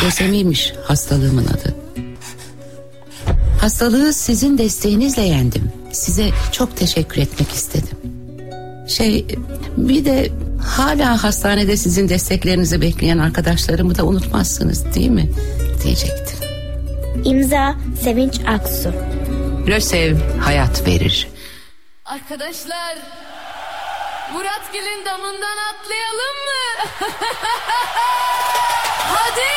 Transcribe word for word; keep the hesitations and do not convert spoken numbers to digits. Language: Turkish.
Lösemiymiş hastalığımın adı. Hastalığı sizin desteğinizle yendim. Size çok teşekkür etmek istedim. Şey, bir de hala hastanede sizin desteklerinizi bekleyen arkadaşlarımı da unutmazsınız değil mi? Diyecektim. İmza Sevinç Aksu. Lösev hayat verir. Arkadaşlar, Muratgil'in damından atlayalım mı? Hadi!